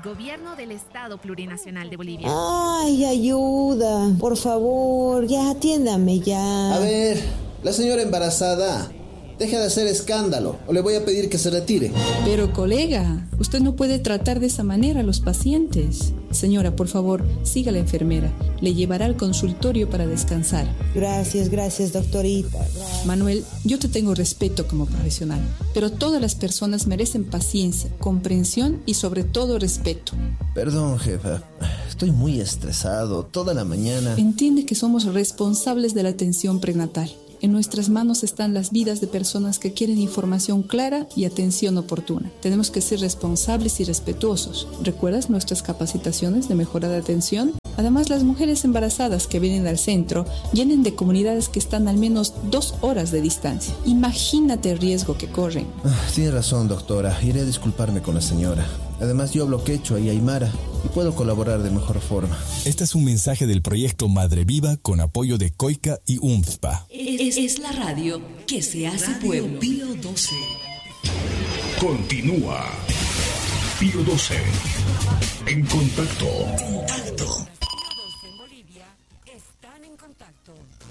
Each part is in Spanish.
Gobierno del Estado Plurinacional de Bolivia. Ay, ayuda. Por favor, ya atiéndame ya. A ver, la señora embarazada. Deja de hacer escándalo o le voy a pedir que se retire. Pero colega, usted no puede tratar de esa manera a los pacientes. Señora, por favor, siga a la enfermera. Le llevará al consultorio para descansar. Gracias, doctorita. Gracias. Manuel, yo te tengo respeto como profesional, pero todas las personas merecen paciencia, comprensión y sobre todo respeto. Perdón, jefa. Estoy muy estresado toda la mañana. Entiende que somos responsables de la atención prenatal. En nuestras manos están las vidas de personas que quieren información clara y atención oportuna. Tenemos que ser responsables y respetuosos. ¿Recuerdas nuestras capacitaciones de mejora de atención? Además, las mujeres embarazadas que vienen al centro vienen de comunidades que están al menos 2 horas de distancia. Imagínate el riesgo que corren. Tiene razón, doctora. Iré a disculparme con la señora. Además, yo hablo quechua y aymara y puedo colaborar de mejor forma. Este es un mensaje del proyecto Madre Viva con apoyo de COICA y UNFPA. Es la radio que se hace pueblo. Pío 12. Continúa. Pío 12. En contacto. Contacto. En Bolivia están en contacto.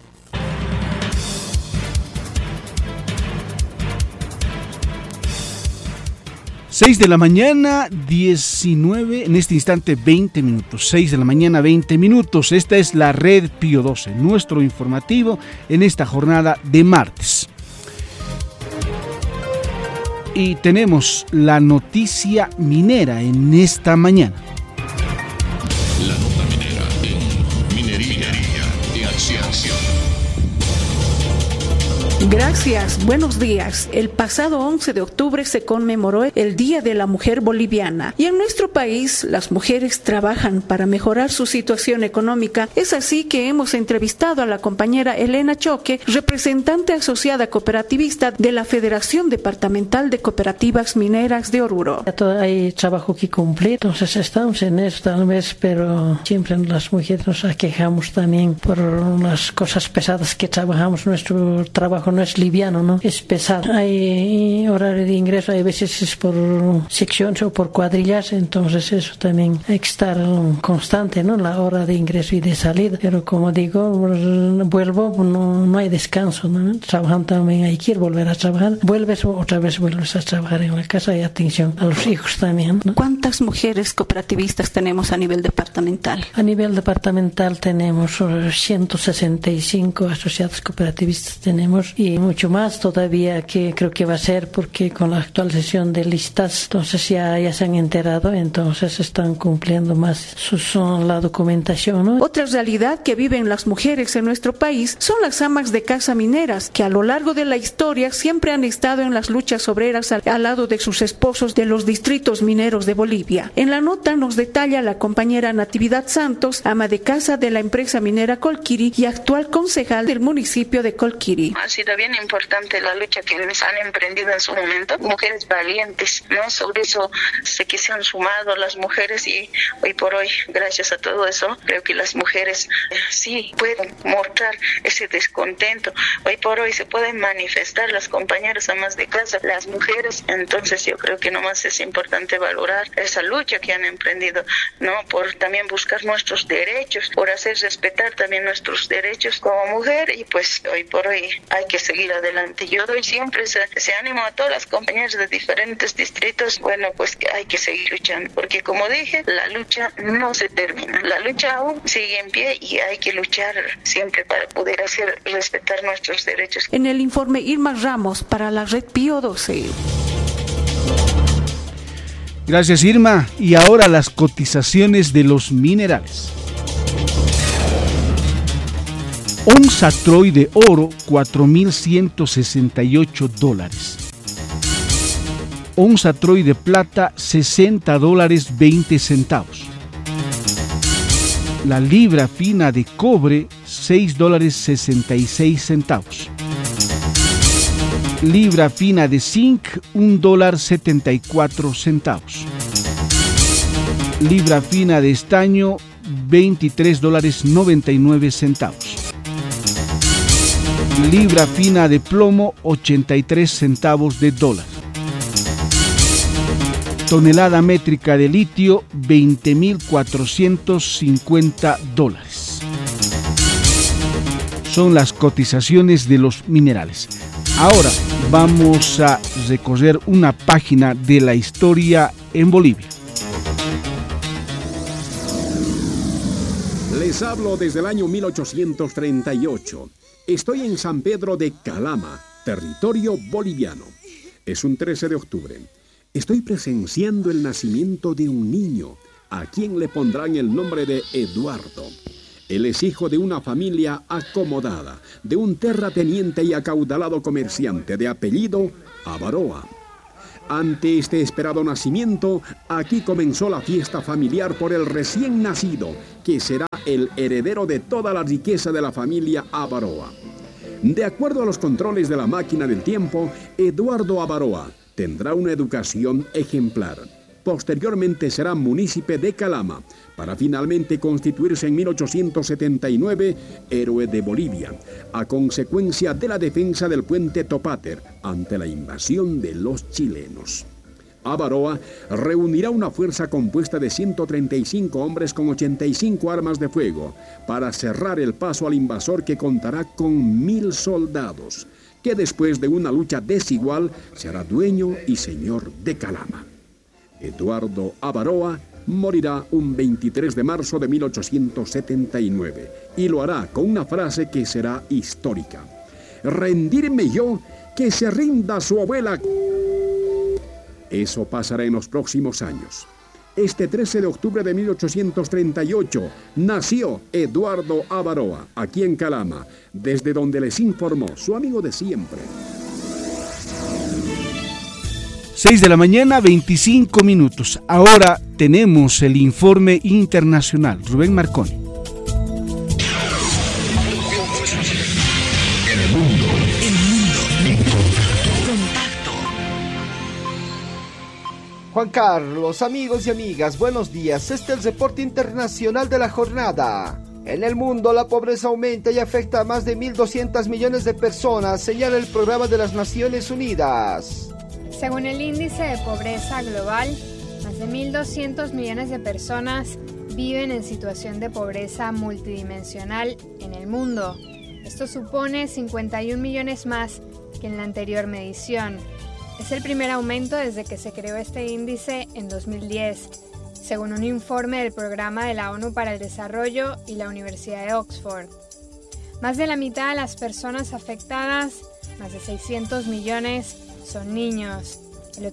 6 de la mañana, 19, en este instante 20 minutos, 6 de la mañana 20 minutos. Esta es la Red Pío 12, nuestro informativo en esta jornada de martes. Y tenemos la noticia minera en esta mañana. La nota minera en Minería de Acción. Gracias, buenos días. El pasado 11 de octubre se conmemoró el Día de la Mujer Boliviana y en nuestro país las mujeres trabajan para mejorar su situación económica. Es así que hemos entrevistado a la compañera Elena Choque, representante asociada cooperativista de la Federación Departamental de Cooperativas Mineras de Oruro. Hay trabajo que cumplir, entonces estamos en eso tal vez, pero siempre las mujeres nos aquejamos también por unas cosas pesadas que trabajamos. Nuestro trabajo no es liviano, ¿no? Es pesado. Hay horario de ingreso, hay veces es por secciones o por cuadrillas, entonces eso también hay que estar constante, ¿no? La hora de ingreso y de salida. Pero como digo, vuelvo, no hay descanso, ¿no? Trabajando también hay que ir, volver a trabajar. Vuelves, otra vez vuelves a trabajar en la casa y atención a los hijos también, ¿no? ¿Cuántas mujeres cooperativistas tenemos a nivel departamental? A nivel departamental tenemos 165 asociados cooperativistas tenemos y mucho más todavía que creo que va a ser porque con la actualización de listas entonces ya se han enterado, entonces están cumpliendo más la documentación, ¿no? Otra realidad que viven las mujeres en nuestro país son las amas de casa mineras que a lo largo de la historia siempre han estado en las luchas obreras al lado de sus esposos de los distritos mineros de Bolivia. En la nota nos detalla la compañera Natividad Santos, ama de casa de la empresa minera Colquiri y actual concejal del municipio de Colquiri. Ha sido bien importante la lucha que les han emprendido en su momento, mujeres valientes, ¿no? Sobre eso sé que se han sumado las mujeres y hoy por hoy, gracias a todo eso, creo que las mujeres sí pueden mostrar ese descontento. Hoy por hoy se pueden manifestar las compañeras amas de casa, las mujeres, entonces yo creo que nomás es importante valorar esa lucha que han emprendido, ¿no? Por también buscar nuestros derechos, por hacer respetar también nuestros derechos como mujer y pues hoy por hoy hay que seguir adelante. Yo doy siempre ese ánimo a todas las compañeras de diferentes distritos, bueno, pues que hay que seguir luchando, porque como dije, la lucha no se termina, la lucha aún sigue en pie y hay que luchar siempre para poder hacer respetar nuestros derechos. En el informe Irma Ramos para la Red Pío 12. Gracias, Irma. Y ahora las cotizaciones de los minerales. Onza Troy de oro, $4,168. Onza Troy de plata, $60.20. La libra fina de cobre, $6.66. Libra fina de zinc, $1.74. Libra fina de estaño, $23.99. Libra fina de plomo, 83 centavos de dólar. tonelada métrica de litio, $20.450. Son las cotizaciones de los minerales. Ahora vamos a recorrer una página de la historia en Bolivia. Les hablo desde el año 1838. Estoy en San Pedro de Calama, territorio boliviano. Es un 13 de octubre. Estoy presenciando el nacimiento de un niño, a quien le pondrán el nombre de Eduardo. Él es hijo de una familia acomodada, de un terrateniente y acaudalado comerciante de apellido Avaroa. Ante este esperado nacimiento, aquí comenzó la fiesta familiar por el recién nacido, que será el heredero de toda la riqueza de la familia Avaroa. De acuerdo a los controles de la máquina del tiempo, Eduardo Avaroa tendrá una educación ejemplar. Posteriormente será munícipe de Calama, para finalmente constituirse en 1879 héroe de Bolivia, a consecuencia de la defensa del puente Topáter ante la invasión de los chilenos. Avaroa reunirá una fuerza compuesta de 135 hombres con 85 armas de fuego para cerrar el paso al invasor, que contará con 1,000 soldados, que después de una lucha desigual será dueño y señor de Calama. Eduardo Avaroa morirá un 23 de marzo de 1879 y lo hará con una frase que será histórica: rendirme yo, que se rinda su abuela. Eso pasará en los próximos años. Este 13 de octubre de 1838 nació Eduardo Avaroa, aquí en Calama, desde donde les informó su amigo de siempre. 6 de la mañana, 25 minutos. Ahora tenemos el informe internacional. Rubén Marconi. El mundo en contacto. Juan Carlos, amigos y amigas, buenos días. Este es el reporte internacional de la jornada. En el mundo, la pobreza aumenta y afecta a más de 1.200 millones de personas, señala el Programa de las Naciones Unidas. Según el índice de pobreza global, más de 1.200 millones de personas viven en situación de pobreza multidimensional en el mundo. Esto supone 51 millones más que en la anterior medición. Es el primer aumento desde que se creó este índice en 2010, según un informe del Programa de la ONU para el Desarrollo y la Universidad de Oxford. Más de la mitad de las personas afectadas, más de 600 millones, son niños. El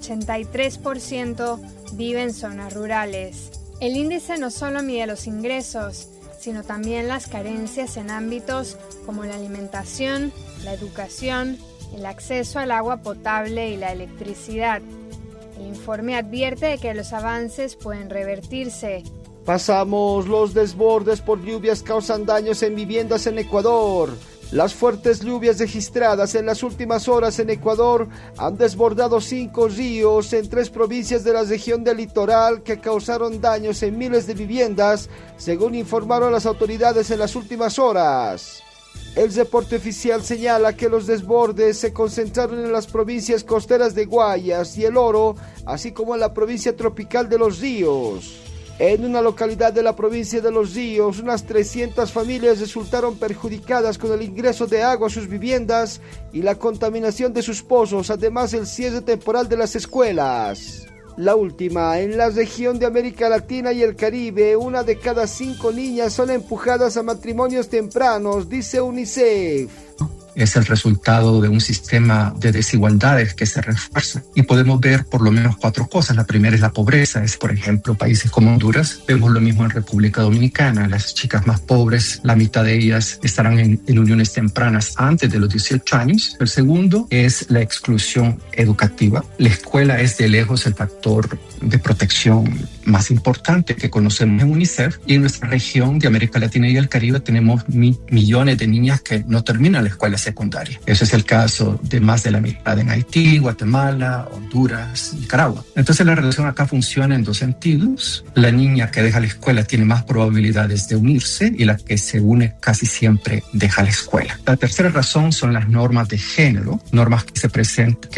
83% vive en zonas rurales. El índice no solo mide los ingresos, sino también las carencias en ámbitos como la alimentación, la educación, el acceso al agua potable y la electricidad. El informe advierte de que los avances pueden revertirse. Pasamos. Los desbordes por lluvias causan daños en viviendas en Ecuador. Las fuertes lluvias registradas en las últimas horas en Ecuador han desbordado 5 ríos en 3 provincias de la región del litoral, que causaron daños en miles de viviendas, según informaron las autoridades en las últimas horas. El reporte oficial señala que los desbordes se concentraron en las provincias costeras de Guayas y El Oro, así como en la provincia tropical de Los Ríos. En una localidad de la provincia de Los Ríos, unas 300 familias resultaron perjudicadas con el ingreso de agua a sus viviendas y la contaminación de sus pozos, además del cierre temporal de las escuelas. La última, en la región de América Latina y el Caribe, 1 de cada 5 niñas son empujadas a matrimonios tempranos, dice UNICEF. Es el resultado de un sistema de desigualdades que se refuerza. Y podemos ver por lo menos 4 cosas. La primera es la pobreza. Es, por ejemplo, países como Honduras. Vemos lo mismo en República Dominicana. Las chicas más pobres, la mitad de ellas estarán en uniones tempranas antes de los 18 años. El segundo es la exclusión educativa. La escuela es de lejos el factor de protección más importante que conocemos en UNICEF. Y en nuestra región de América Latina y el Caribe tenemos millones de niñas que no terminan la escuela secundaria. Ese es el caso de más de la mitad en Haití, Guatemala, Honduras, Nicaragua. Entonces la relación acá funciona en 2 sentidos. La niña que deja la escuela tiene más probabilidades de unirse y la que se une casi siempre deja la escuela. La tercera razón son las normas de género, normas que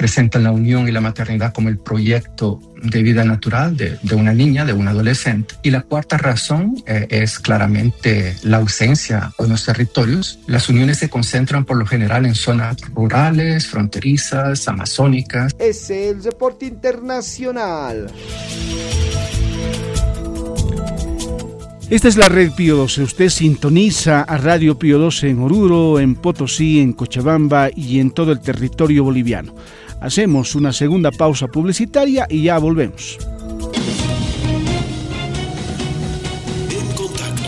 presentan la unión y la maternidad como el proyecto de vida natural de una niña, de un adolescente. Y la cuarta razón es claramente la ausencia en los territorios. Las uniones se concentran por lo general en zonas rurales, fronterizas, amazónicas. Es el reporte internacional. Esta es la Red Pío 12. Usted sintoniza a Radio Pío 12 en Oruro, en Potosí, en Cochabamba y en todo el territorio boliviano. Hacemos una segunda pausa publicitaria y ya volvemos. En contacto.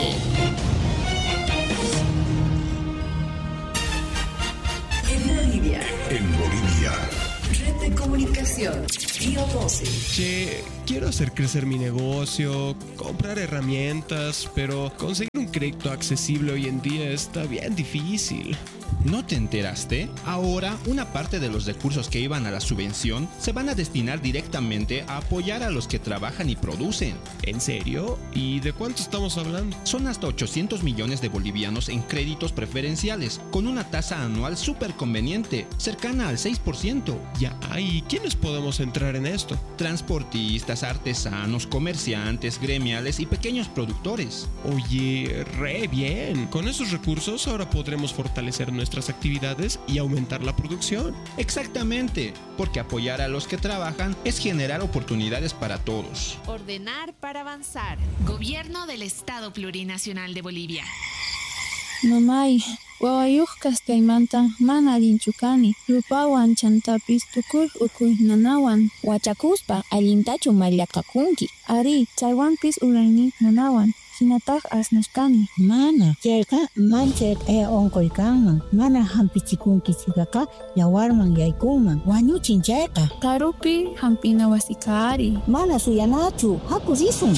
En Bolivia. En Bolivia. Red de comunicación. Pío 12. Che, quiero hacer crecer mi negocio, comprar herramientas, pero conseguir un crédito accesible hoy en día está bien difícil. ¿No te enteraste? Ahora, una parte de los recursos que iban a la subvención se van a destinar directamente a apoyar a los que trabajan y producen. ¿En serio? ¿Y de cuánto estamos hablando? Son hasta 800 millones de bolivianos en créditos preferenciales, con una tasa anual súper conveniente, cercana al 6%. Ya, ¿y quiénes podemos entrar en esto? Transportistas, artesanos, comerciantes, gremiales y pequeños productores. Oye, re bien. Con esos recursos ahora podremos fortalecer nuestras actividades y aumentar la producción. Exactamente, porque apoyar a los que trabajan es generar oportunidades para todos. Ordenar para avanzar. Gobierno del Estado Plurinacional de Bolivia. Mamay, wawayuqkas kaymanta mana allinchukani. Rupawan chantapis tukur ukuy nanawan. Wachakuspa allintachu mallakakunki. Ari, chaywanpis urayni nanawan. Hinataq asnashkani. Mana, chayqa manchayq onquykanman. Mana hampichikunkichikqa yawarman yaykunman. Wañuchin chayqa. Karupi hampina wasikari. Mana suyanachu, haku risun.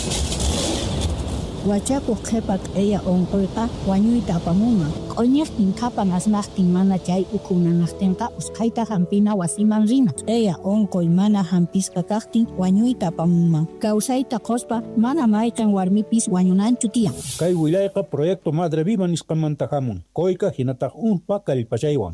Wachakuq qhipak onquyqa wañuyta apamunman. Q'uñiqtin qapan asnaqtin mana chay ukunanaqtinqa usqhayta hampina wasiman rina. Onquy mana hampisqa kaqtin wañuyta apamunman. Kawsayta quspa mana mayqin warmipis wañunanchu tiyan. Kay wilayqa proyecto Madre Viva nisqamanta hamun. Koyqa hinataq unpa kallpachaywan.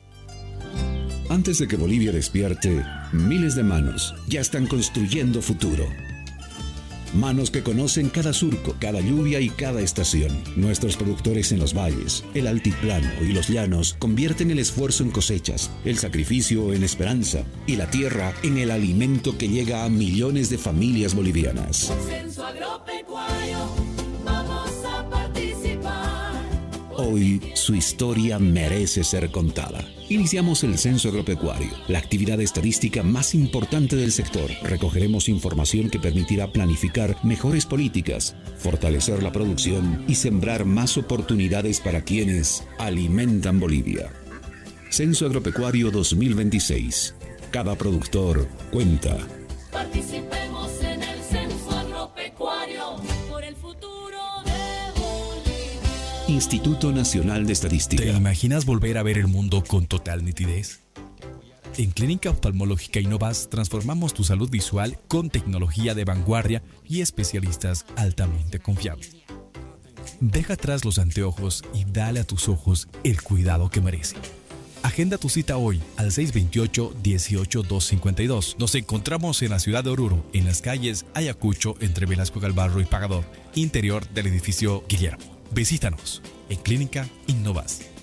Antes de que Bolivia despierte, miles de manos ya están construyendo futuro. Manos que conocen cada surco, cada lluvia y cada estación. Nuestros productores en los valles, el altiplano y los llanos convierten el esfuerzo en cosechas, el sacrificio en esperanza y la tierra en el alimento que llega a millones de familias bolivianas. Censo Agropecuario, vamos a participar. Hoy su historia merece ser contada. Iniciamos el Censo Agropecuario, la actividad estadística más importante del sector. Recogeremos información que permitirá planificar mejores políticas, fortalecer la producción y sembrar más oportunidades para quienes alimentan Bolivia. Censo Agropecuario 2026. Cada productor cuenta. Participemos en el Censo Agropecuario por el futuro de Bolivia. Instituto Nacional de Estadística. ¿Te imaginas volver a ver el mundo con total nitidez? En Clínica Oftalmológica Innovas transformamos tu salud visual con tecnología de vanguardia y especialistas altamente confiables. Deja atrás los anteojos y dale a tus ojos el cuidado que merecen. Agenda tu cita hoy al 628-18252. Nos encontramos en la ciudad de Oruro, en las calles Ayacucho, entre Velasco Galvarro y Pagador, interior del edificio Guillermo. Visítanos en Clínica Innovas.